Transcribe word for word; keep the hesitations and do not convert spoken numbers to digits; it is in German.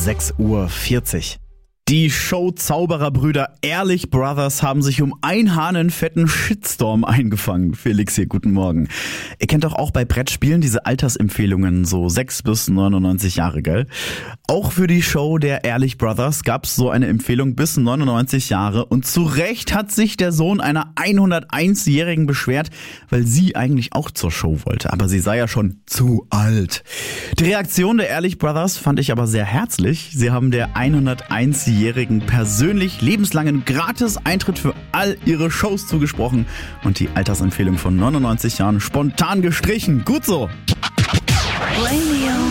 sechs Uhr vierzig. Die Show-Zaubererbrüder Ehrlich Brothers haben sich um ein Haar einen fetten Shitstorm eingefangen. Felix hier, guten Morgen. Ihr kennt doch auch bei Brettspielen diese Altersempfehlungen, so sechs bis neunundneunzig Jahre, gell? Auch für die Show der Ehrlich Brothers gab's so eine Empfehlung bis neunundneunzig Jahre. Und zu Recht hat sich der Sohn einer hunderteins-Jährigen beschwert, weil sie eigentlich auch zur Show wollte. Aber sie sei ja schon zu alt. Die Reaktion der Ehrlich Brothers fand ich aber sehr herzlich. Sie haben der hunderteins-Jährigen persönlich lebenslangen Gratis-Eintritt für all ihre Shows zugesprochen und die Altersempfehlung von neunundneunzig Jahren spontan gestrichen. Gut so! Radio